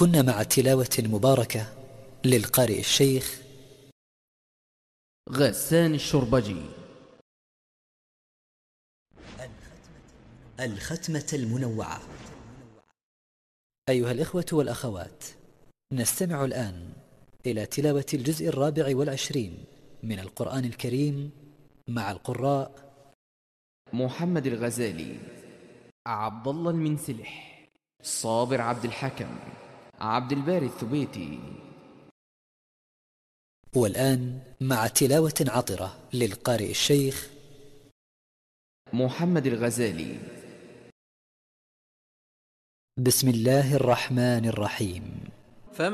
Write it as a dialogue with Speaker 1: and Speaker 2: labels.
Speaker 1: كنا مع التلاوة المباركة للقارئ الشيخ
Speaker 2: غسان الشربجي.
Speaker 1: الختمة المنوعة. أيها الإخوة والأخوات، نستمع الآن إلى تلاوة الجزء 24 من القرآن الكريم مع القراء
Speaker 2: محمد الغزالي، عبد الله المنسلح، صابر عبد الحكم، عبد الباري الثبيتي.
Speaker 1: والآن مع تلاوة عطرة للقارئ الشيخ
Speaker 2: محمد الغزالي.
Speaker 1: بسم الله الرحمن الرحيم.